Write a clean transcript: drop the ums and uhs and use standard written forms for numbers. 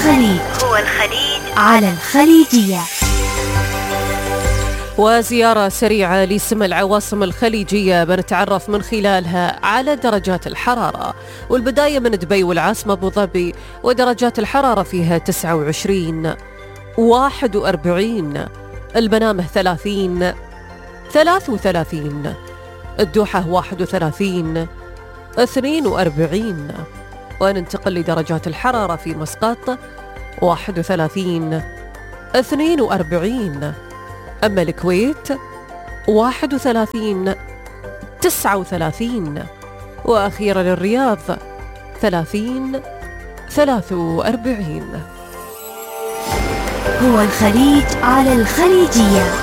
الخليج على الخليجية. وزيارة سريعة لسم العواصم الخليجية بنتعرف من خلالها على درجات الحرارة، والبداية من دبي والعاصمة أبو ظبي، ودرجات الحرارة فيها 29 41، المنامة 30 33، الدوحة 31 42. وننتقل لدرجات الحرارة في مسقط 31 42، أما الكويت 31 39، وأخيرا الرياض 30 43. هو الخليج على الخليجية.